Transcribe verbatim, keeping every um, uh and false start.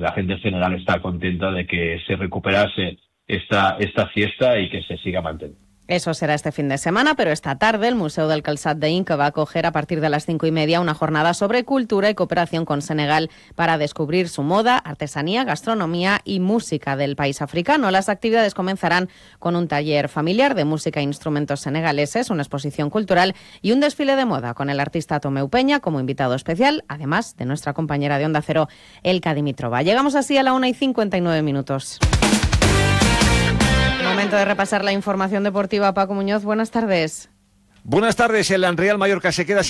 la gente en general está contenta de que se recuperase esta, esta fiesta y que se siga manteniendo. Eso será este fin de semana, pero esta tarde el Museo del Calçat de Inca va a acoger a partir de las cinco y media una jornada sobre cultura y cooperación con Senegal para descubrir su moda, artesanía, gastronomía y música del país africano. Las actividades comenzarán con un taller familiar de música e instrumentos senegaleses, una exposición cultural y un desfile de moda con el artista Tomeu Peña como invitado especial, además de nuestra compañera de Onda Cero, Elka Dimitrova. Llegamos así a la una y cincuenta y nueve minutos. Momento de repasar la información deportiva. Paco Muñoz, buenas tardes. Buenas tardes. El Real Mallorca se queda